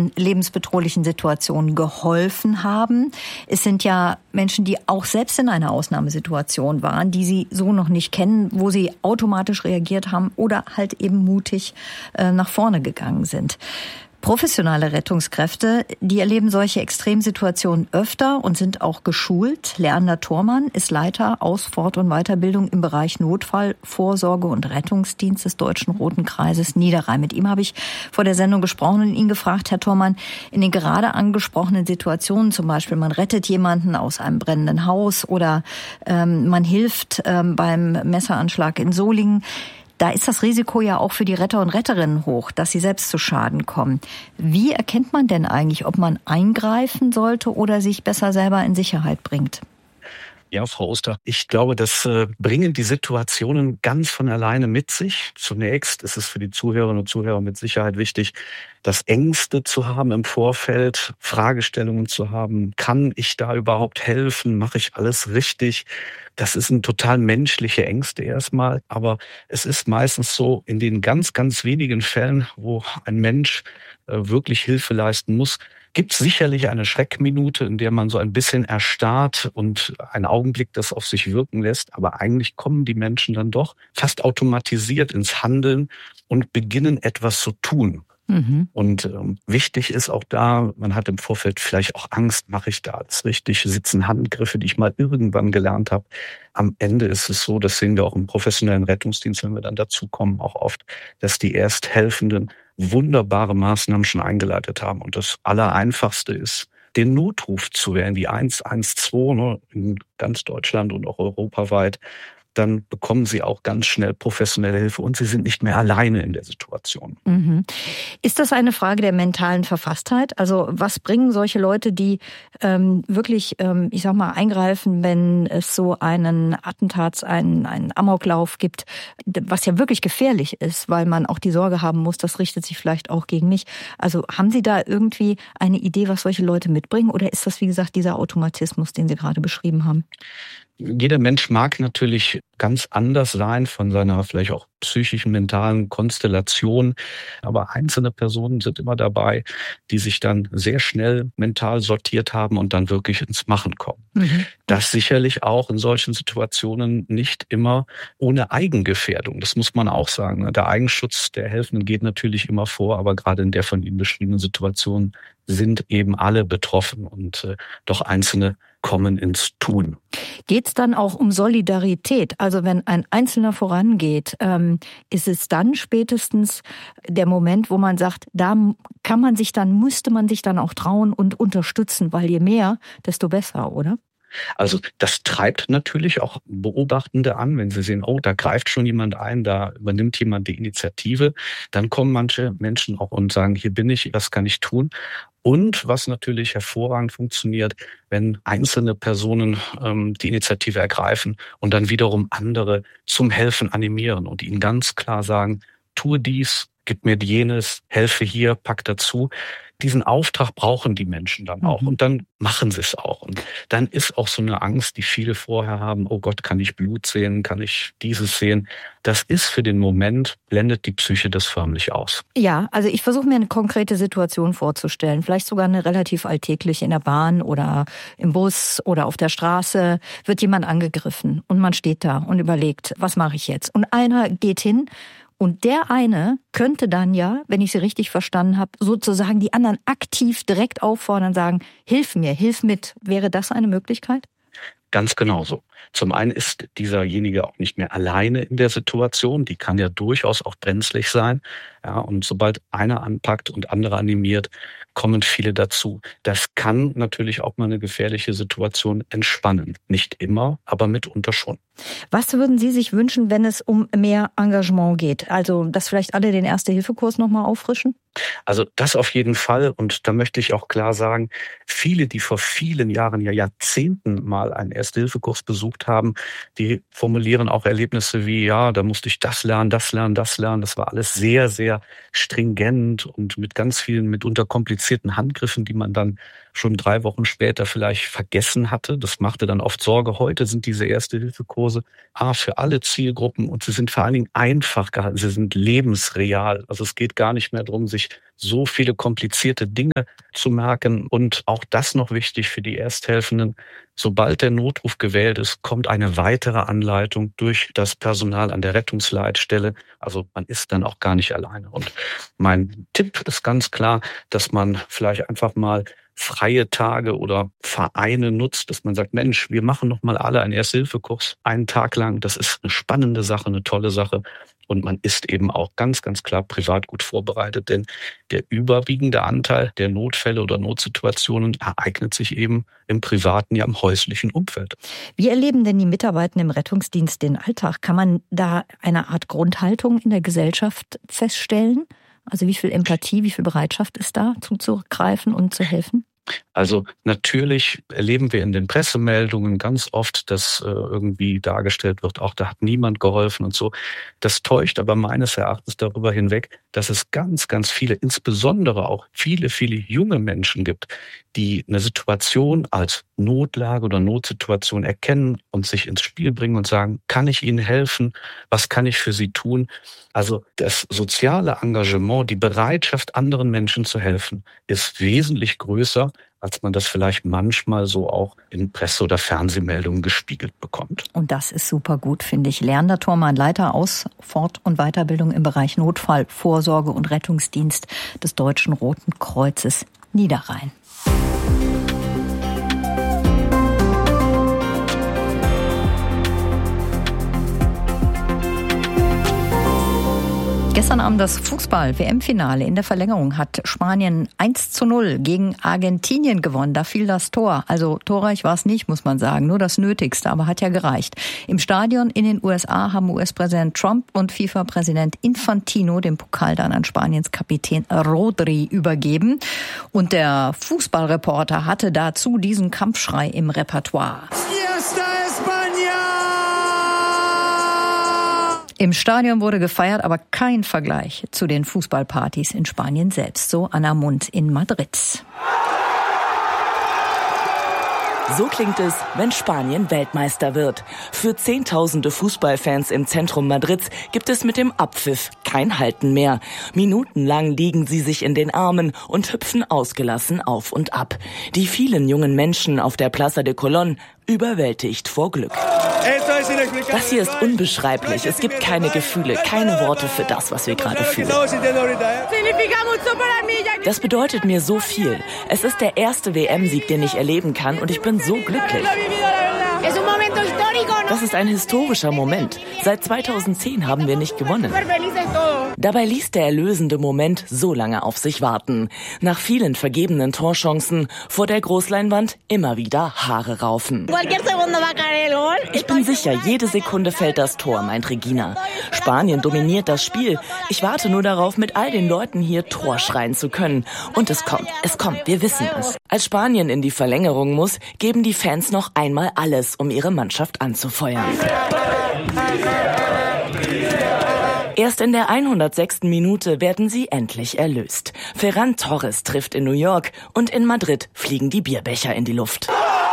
in lebensbedrohlichen Situationen geholfen haben. Es sind ja Menschen, die auch selbst in einer Ausnahmesituation waren, die sie so noch nicht kennen, wo sie automatisch reagiert haben oder halt eben mutig nach vorne gegangen sind. Professionelle Rettungskräfte, die erleben solche Extremsituationen öfter und sind auch geschult. Leander Thormann ist Leiter Aus-, Fort- und Weiterbildung im Bereich Notfall, Vorsorge und Rettungsdienst des Deutschen Roten Kreises Niederrhein. Mit ihm habe ich vor der Sendung gesprochen und ihn gefragt, Herr Thormann, in den gerade angesprochenen Situationen, zum Beispiel man rettet jemanden aus einem brennenden Haus oder man hilft beim Messeranschlag in Solingen, da ist das Risiko ja auch für die Retter und Retterinnen hoch, dass sie selbst zu Schaden kommen. Wie erkennt man denn eigentlich, ob man eingreifen sollte oder sich besser selber in Sicherheit bringt? Ja, Frau Oster, ich glaube, das bringen die Situationen ganz von alleine mit sich. Zunächst ist es für die Zuhörerinnen und Zuhörer mit Sicherheit wichtig, das Ängste zu haben im Vorfeld, Fragestellungen zu haben. Kann ich da überhaupt helfen? Mache ich alles richtig? Das sind total menschliche Ängste erstmal. Aber es ist meistens so, in den ganz, ganz wenigen Fällen, wo ein Mensch wirklich Hilfe leisten muss, gibt es sicherlich eine Schreckminute, in der man so ein bisschen erstarrt und einen Augenblick das auf sich wirken lässt. Aber eigentlich kommen die Menschen dann doch fast automatisiert ins Handeln und beginnen etwas zu tun. Mhm. Und wichtig ist auch da, man hat im Vorfeld vielleicht auch Angst, mache ich da alles richtig, sitzen Handgriffe, die ich mal irgendwann gelernt habe. Am Ende ist es so, das sehen wir auch im professionellen Rettungsdienst, wenn wir dann dazu kommen, auch oft, dass die Ersthelfenden wunderbare Maßnahmen schon eingeleitet haben. Und das Allereinfachste ist, den Notruf zu wählen, die 112, in ganz Deutschland und auch europaweit. Dann bekommen sie auch ganz schnell professionelle Hilfe und sie sind nicht mehr alleine in der Situation. Mhm. Ist das eine Frage der mentalen Verfasstheit? Also was bringen solche Leute, die wirklich, eingreifen, wenn es so einen Attentats, einen Amoklauf gibt, was ja wirklich gefährlich ist, weil man auch die Sorge haben muss, das richtet sich vielleicht auch gegen mich. Also haben Sie da irgendwie eine Idee, was solche Leute mitbringen? Oder ist das, wie gesagt, dieser Automatismus, den Sie gerade beschrieben haben? Jeder Mensch mag natürlich ganz anders sein von seiner vielleicht auch psychischen, mentalen Konstellation. Aber einzelne Personen sind immer dabei, die sich dann sehr schnell mental sortiert haben und dann wirklich ins Machen kommen. Mhm. Das sicherlich auch in solchen Situationen nicht immer ohne Eigengefährdung. Das muss man auch sagen. Der Eigenschutz der Helfenden geht natürlich immer vor, aber gerade in der von Ihnen beschriebenen Situation sind eben alle betroffen und doch Einzelne kommen ins Tun. Geht es dann auch um Solidarität? Also wenn ein Einzelner vorangeht, ist es dann spätestens der Moment, wo man sagt, da müsste man sich dann auch trauen und unterstützen, weil je mehr, desto besser, oder? Also das treibt natürlich auch Beobachtende an, wenn sie sehen, oh, da greift schon jemand ein, da übernimmt jemand die Initiative. Dann kommen manche Menschen auch und sagen, hier bin ich, was kann ich tun? Und was natürlich hervorragend funktioniert, wenn einzelne Personen die Initiative ergreifen und dann wiederum andere zum Helfen animieren und ihnen ganz klar sagen, tue dies, gib mir jenes, helfe hier, pack dazu. Diesen Auftrag brauchen die Menschen dann auch und dann machen sie es auch. Und dann ist auch so eine Angst, die viele vorher haben, oh Gott, kann ich Blut sehen, kann ich dieses sehen? Das ist für den Moment, blendet die Psyche das förmlich aus. Ja, also ich versuche mir eine konkrete Situation vorzustellen, vielleicht sogar eine relativ alltägliche in der Bahn oder im Bus oder auf der Straße, wird jemand angegriffen und man steht da und überlegt, was mache ich jetzt? Und einer geht hin. Und der eine könnte dann ja, wenn ich Sie richtig verstanden habe, sozusagen die anderen aktiv direkt auffordern, sagen, hilf mir, hilf mit. Wäre das eine Möglichkeit? Ganz genau so. Zum einen ist dieserjenige auch nicht mehr alleine in der Situation. Die kann ja durchaus auch brenzlig sein. Ja, und sobald einer anpackt und andere animiert, kommen viele dazu. Das kann natürlich auch mal eine gefährliche Situation entspannen. Nicht immer, aber mitunter schon. Was würden Sie sich wünschen, wenn es um mehr Engagement geht? Also, dass vielleicht alle den Erste-Hilfe-Kurs nochmal auffrischen? Also das auf jeden Fall. Und da möchte ich auch klar sagen, viele, die vor vielen Jahren, ja Jahrzehnten mal einen Erste-Hilfe-Kurs besucht haben, die formulieren auch Erlebnisse wie, ja, da musste ich das lernen, das lernen, das lernen. Das war alles sehr, sehr sehr stringent und mit ganz vielen, mitunter komplizierten Handgriffen, die man dann schon 3 Wochen später vielleicht vergessen hatte. Das machte dann oft Sorge. Heute sind diese Erste-Hilfe-Kurse für alle Zielgruppen und sie sind vor allen Dingen einfach gehalten. Sie sind lebensreal. Also es geht gar nicht mehr darum, sich so viele komplizierte Dinge zu merken. Und auch das noch wichtig für die Ersthelfenden. Sobald der Notruf gewählt ist, kommt eine weitere Anleitung durch das Personal an der Rettungsleitstelle. Also man ist dann auch gar nicht alleine. Und mein Tipp ist ganz klar, dass man vielleicht einfach mal freie Tage oder Vereine nutzt, dass man sagt, Mensch, wir machen noch mal alle einen Erste-Hilfe-Kurs, einen Tag lang. Das ist eine spannende Sache, eine tolle Sache. Und man ist eben auch ganz, ganz klar privat gut vorbereitet, denn der überwiegende Anteil der Notfälle oder Notsituationen ereignet sich eben im privaten, ja im häuslichen Umfeld. Wie erleben denn die Mitarbeitenden im Rettungsdienst den Alltag? Kann man da eine Art Grundhaltung in der Gesellschaft feststellen? Also wie viel Empathie, wie viel Bereitschaft ist da, zuzugreifen und zu helfen? Also natürlich erleben wir in den Pressemeldungen ganz oft, dass irgendwie dargestellt wird, auch da hat niemand geholfen und so. Das täuscht aber meines Erachtens darüber hinweg, dass es ganz, ganz viele, insbesondere auch viele, viele junge Menschen gibt, die eine Situation als Notlage oder Notsituation erkennen und sich ins Spiel bringen und sagen, kann ich Ihnen helfen? Was kann ich für Sie tun? Also das soziale Engagement, die Bereitschaft, anderen Menschen zu helfen, ist wesentlich größer, als man das vielleicht manchmal so auch in Presse- oder Fernsehmeldungen gespiegelt bekommt. Und das ist super gut, finde ich. Leander Thormann, Leiter Aus-, Fort- und Weiterbildung im Bereich Notfall, Vorsorge und Rettungsdienst des Deutschen Roten Kreuzes Niederrhein. Gestern Abend das Fußball-WM-Finale. In der Verlängerung hat Spanien 1:0 gegen Argentinien gewonnen. Da fiel das Tor. Also torreich war es nicht, muss man sagen. Nur das Nötigste, aber hat ja gereicht. Im Stadion in den USA haben US-Präsident Trump und FIFA-Präsident Infantino den Pokal dann an Spaniens Kapitän Rodri übergeben. Und der Fußballreporter hatte dazu diesen Kampfschrei im Repertoire. Im Stadion wurde gefeiert, aber kein Vergleich zu den Fußballpartys in Spanien selbst. So Anna Mundt in Madrid. So klingt es, wenn Spanien Weltmeister wird. Für Zehntausende Fußballfans im Zentrum Madrids gibt es mit dem Abpfiff kein Halten mehr. Minutenlang liegen sie sich in den Armen und hüpfen ausgelassen auf und ab. Die vielen jungen Menschen auf der Plaza de Colón überwältigt vor Glück. Das hier ist unbeschreiblich. Es gibt keine Gefühle, keine Worte für das, was wir gerade fühlen. Das bedeutet mir so viel. Es ist der erste WM-Sieg, den ich erleben kann, und ich bin so glücklich. Das ist ein historischer Moment. Seit 2010 haben wir nicht gewonnen. Dabei ließ der erlösende Moment so lange auf sich warten. Nach vielen vergebenen Torchancen vor der Großleinwand immer wieder Haare raufen. Ich bin sicher, jede Sekunde fällt das Tor, meint Regina. Spanien dominiert das Spiel. Ich warte nur darauf, mit all den Leuten hier Tor schreien zu können. Und es kommt, wir wissen es. Als Spanien in die Verlängerung muss, geben die Fans noch einmal alles, um ihre Mannschaft anzufeuern. Erst in der 106. Minute werden sie endlich erlöst. Ferran Torres trifft in New York und in Madrid fliegen die Bierbecher in die Luft.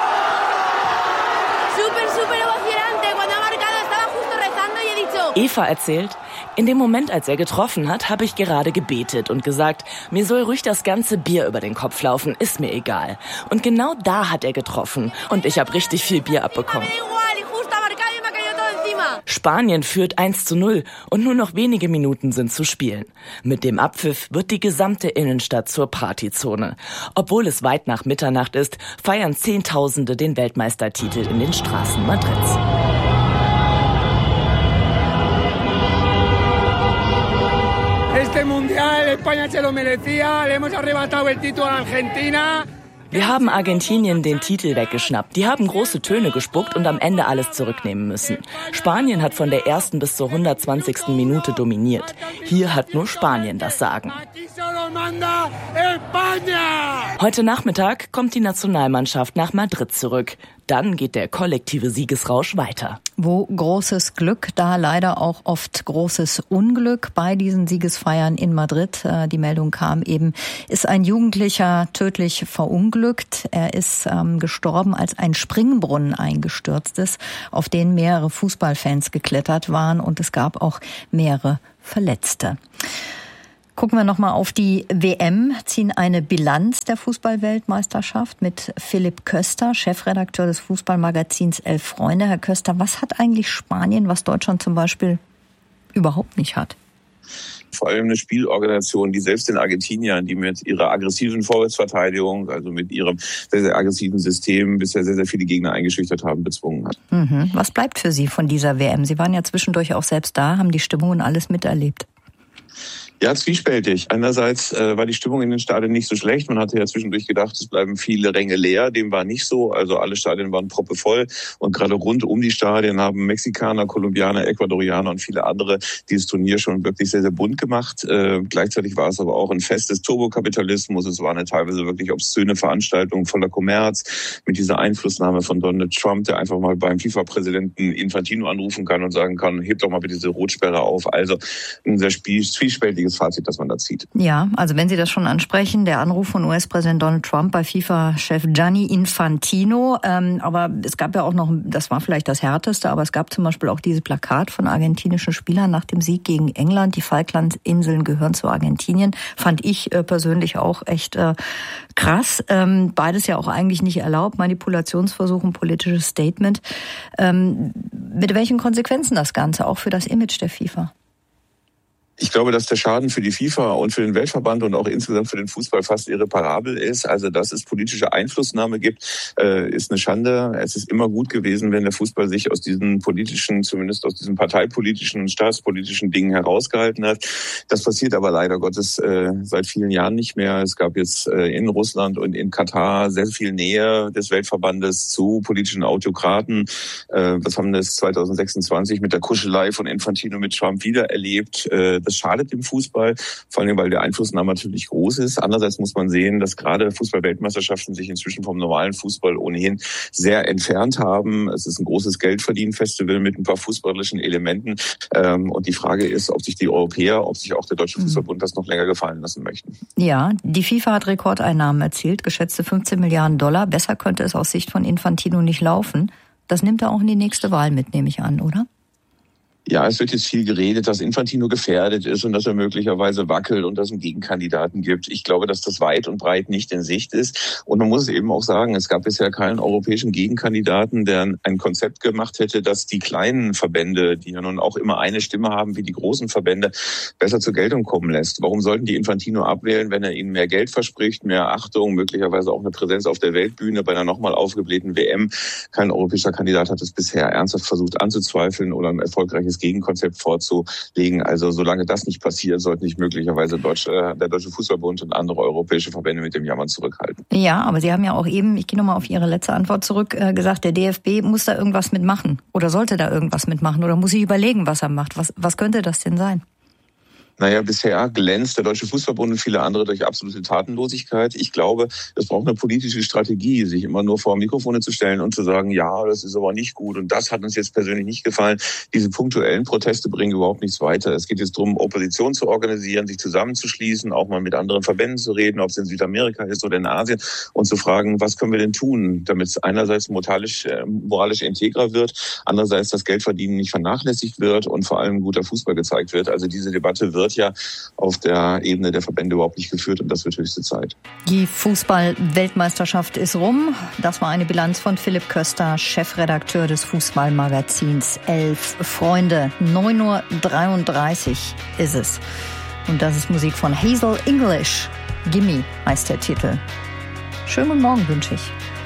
Eva erzählt, in dem Moment, als er getroffen hat, habe ich gerade gebetet und gesagt, mir soll ruhig das ganze Bier über den Kopf laufen, ist mir egal. Und genau da hat er getroffen und ich habe richtig viel Bier abbekommen. Spanien führt 1:0 und nur noch wenige Minuten sind zu spielen. Mit dem Abpfiff wird die gesamte Innenstadt zur Partyzone. Obwohl es weit nach Mitternacht ist, feiern Zehntausende den Weltmeistertitel in den Straßen Madrids. Este Mundial, España se lo merecía, le hemos arrebatado el título a Argentina. Wir haben Argentinien den Titel weggeschnappt. Die haben große Töne gespuckt und am Ende alles zurücknehmen müssen. Spanien hat von der ersten bis zur 120. Minute dominiert. Hier hat nur Spanien das Sagen. manda España! Heute Nachmittag kommt die Nationalmannschaft nach Madrid zurück. Dann geht der kollektive Siegesrausch weiter. Wo großes Glück, da leider auch oft großes Unglück bei diesen Siegesfeiern in Madrid. Die Meldung kam eben, ist ein Jugendlicher tödlich verunglückt. Er ist gestorben, als ein Springbrunnen eingestürzt ist, auf den mehrere Fußballfans geklettert waren, und es gab auch mehrere Verletzte. Gucken wir nochmal auf die WM, ziehen eine Bilanz der Fußball-Weltmeisterschaft mit Philipp Köster, Chefredakteur des Fußballmagazins Elf Freunde. Herr Köster, was hat eigentlich Spanien, was Deutschland zum Beispiel überhaupt nicht hat? Vor allem eine Spielorganisation, die selbst den Argentiniern, die mit ihrer aggressiven Vorwärtsverteidigung, also mit ihrem sehr, sehr aggressiven System bisher sehr, sehr viele Gegner eingeschüchtert haben, bezwungen hat. Was bleibt für Sie von dieser WM? Sie waren ja zwischendurch auch selbst da, haben die Stimmung und alles miterlebt. Ja, zwiespältig. Einerseits war die Stimmung in den Stadien nicht so schlecht. Man hatte ja zwischendurch gedacht, es bleiben viele Ränge leer. Dem war nicht so. Also alle Stadien waren proppevoll. Und gerade rund um die Stadien haben Mexikaner, Kolumbianer, Ecuadorianer und viele andere dieses Turnier schon wirklich sehr, sehr bunt gemacht. Gleichzeitig war es aber auch ein Fest des Turbokapitalismus. Es war eine teilweise wirklich obszöne Veranstaltung voller Kommerz mit dieser Einflussnahme von Donald Trump, der einfach mal beim FIFA-Präsidenten Infantino anrufen kann und sagen kann, hebt doch mal bitte diese Rotsperre auf. Also ein sehr zwiespältiges Fazit, das man da zieht. Ja, also wenn Sie das schon ansprechen, der Anruf von US-Präsident Donald Trump bei FIFA-Chef Gianni Infantino, aber es gab ja auch noch, das war vielleicht das Härteste, aber es gab zum Beispiel auch dieses Plakat von argentinischen Spielern nach dem Sieg gegen England. Die Falklandinseln gehören zu Argentinien. Fand ich persönlich auch echt krass. Beides ja auch eigentlich nicht erlaubt. Manipulationsversuch, ein politisches Statement. Mit welchen Konsequenzen das Ganze, auch für das Image der FIFA? Ich glaube, dass der Schaden für die FIFA und für den Weltverband und auch insgesamt für den Fußball fast irreparabel ist. Also, dass es politische Einflussnahme gibt, ist eine Schande. Es ist immer gut gewesen, wenn der Fußball sich aus diesen politischen, zumindest aus diesen parteipolitischen und staatspolitischen Dingen herausgehalten hat. Das passiert aber leider Gottes seit vielen Jahren nicht mehr. Es gab jetzt in Russland und in Katar sehr viel Nähe des Weltverbandes zu politischen Autokraten. Das haben wir 2026 mit der Kuschelei von Infantino mit Trump wieder erlebt. Das schadet dem Fußball, vor allem weil der Einflussnahme natürlich groß ist. Andererseits muss man sehen, dass gerade Fußball-Weltmeisterschaften sich inzwischen vom normalen Fußball ohnehin sehr entfernt haben. Es ist ein großes Geldverdienen-Festival mit ein paar fußballerischen Elementen. Und die Frage ist, ob sich die Europäer, ob sich auch der Deutsche Fußballbund das noch länger gefallen lassen möchten. Ja, die FIFA hat Rekordeinnahmen erzielt, geschätzte 15 Milliarden $. Besser könnte es aus Sicht von Infantino nicht laufen. Das nimmt er auch in die nächste Wahl mit, nehme ich an, oder? Ja, es wird jetzt viel geredet, dass Infantino gefährdet ist und dass er möglicherweise wackelt und dass es einen Gegenkandidaten gibt. Ich glaube, dass das weit und breit nicht in Sicht ist. Und man muss es eben auch sagen, es gab bisher keinen europäischen Gegenkandidaten, der ein Konzept gemacht hätte, dass die kleinen Verbände, die ja nun auch immer eine Stimme haben wie die großen Verbände, besser zur Geltung kommen lässt. Warum sollten die Infantino abwählen, wenn er ihnen mehr Geld verspricht, mehr Achtung, möglicherweise auch eine Präsenz auf der Weltbühne bei einer nochmal aufgeblähten WM? Kein europäischer Kandidat hat es bisher ernsthaft versucht anzuzweifeln oder ein erfolgreiches Gegenkonzept vorzulegen. Also solange das nicht passiert, sollten sich möglicherweise der Deutsche Fußballbund und andere europäische Verbände mit dem Jammern zurückhalten. Ja, aber Sie haben ja auch eben, ich gehe nochmal auf Ihre letzte Antwort zurück, gesagt, der DFB muss da irgendwas mitmachen oder sollte da irgendwas mitmachen oder muss sich überlegen, was er macht. Was könnte das denn sein? Naja, bisher glänzt der Deutsche Fußballbund und viele andere durch absolute Tatenlosigkeit. Ich glaube, es braucht eine politische Strategie, sich immer nur vor Mikrofone zu stellen und zu sagen, ja, das ist aber nicht gut und das hat uns jetzt persönlich nicht gefallen. Diese punktuellen Proteste bringen überhaupt nichts weiter. Es geht jetzt darum, Opposition zu organisieren, sich zusammenzuschließen, auch mal mit anderen Verbänden zu reden, ob es in Südamerika ist oder in Asien und zu fragen, was können wir denn tun, damit es einerseits moralisch integrer wird, andererseits das Geldverdienen nicht vernachlässigt wird und vor allem guter Fußball gezeigt wird. Also diese Debatte wird ja auf der Ebene der Verbände überhaupt nicht geführt und das wird höchste Zeit. Die Fußball-Weltmeisterschaft ist rum. Das war eine Bilanz von Philipp Köster, Chefredakteur des Fußballmagazins Elf Freunde. 9:33 Uhr ist es. Und das ist Musik von Hazel English. Gimme heißt der Titel. Schönen guten Morgen wünsche ich.